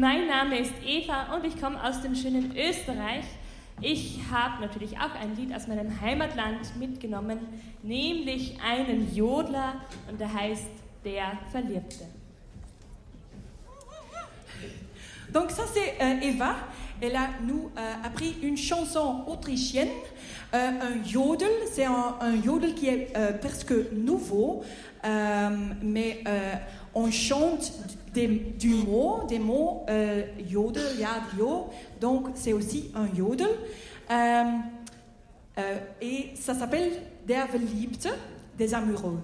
mein Name ist Eva und ich komme aus dem schönen Österreich. Ich habe natürlich auch ein Lied aus meinem Heimatland mitgenommen, nämlich einen Jodler und der heißt Der Verliebte. Donc ça c'est Eva, elle a nous appris une chanson autrichienne, un yodel, c'est un yodel qui est presque nouveau, mais on chante des mots, yodel, yadio, donc c'est aussi un yodel, et ça s'appelle Der Verliebte, des amoureux.